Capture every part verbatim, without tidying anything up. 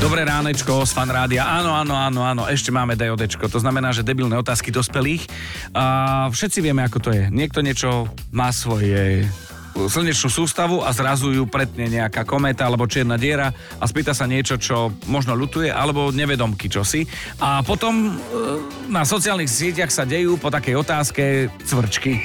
Dobré ránečko z Fan Rádia. Áno, áno, áno, áno, ešte máme DODčko. To znamená, že debilné otázky dospelých. A všetci vieme, ako to je. Niekto niečo má svoje slnečnú sústavu a zrazu ju pretne nejaká kométa alebo čierna diera a spýta sa niečo, čo možno ľutuje, alebo nevedomky čosi. A potom e, na sociálnych sieťach sa dejú po takej otázke cvrčky.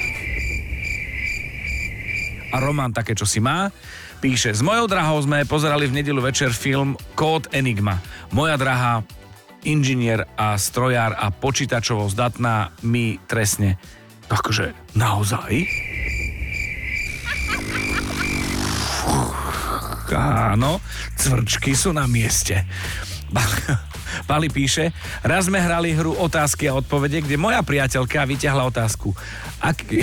A Roman také, čo si má, píše: s mojou drahou sme pozerali v nedeľu večer film Kód Enigma. Moja drahá, inžinier a strojár a počítačovo zdatná, mi trestne. Takže naozaj? Áno, cvrčky sú na mieste. Pali píše: raz sme hrali hru otázky a odpovede, kde moja priateľka vyťahla otázku. Aký...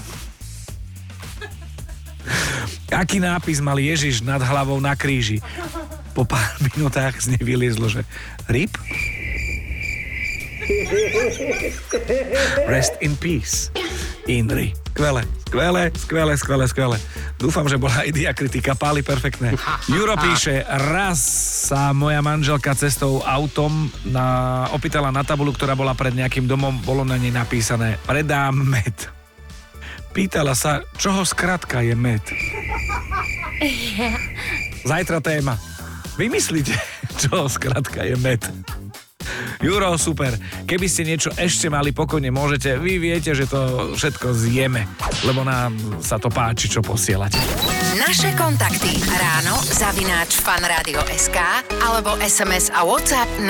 Aký nápis mal Ježiš nad hlavou na kríži? Po pár minútach z nej vyliezlo, že R I P? Rest in peace. Inri. Skvelé, skvelé, skvelé, skvelé, skvelé. Dúfam, že bola aj diakritika. Páli, perfektné. Juro píše: raz sa moja manželka cestou autom na, opýtala na tabulu, ktorá bola pred nejakým domom, bolo na nej napísané predám med. Pýtala sa, čoho skratka je med. Zajtra téma. Vymyslite, čoho skratka je med. Juro, super. Keby ste niečo ešte mali, pokojne môžete. Vy viete, že to všetko zjeme, lebo nám sa to páči, čo posielate. Naše kontakty ráno zavináč fanradio bodka es ká alebo es em es a WhatsApp na